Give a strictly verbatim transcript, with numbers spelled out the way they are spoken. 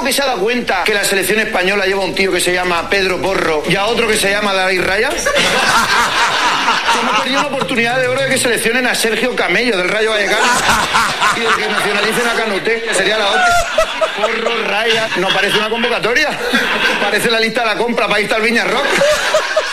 que se ha dado cuenta que la selección española lleva un tío que se llama Pedro Porro y a otro que se llama David Raya? Hemos perdido una oportunidad de oro de que seleccionen a Sergio Camello del Rayo Vallecano y de que nacionalicen a Canuté, que sería la otra. Porro, Raya, no parece una convocatoria, parece la lista de la compra para irte al Viña Rock.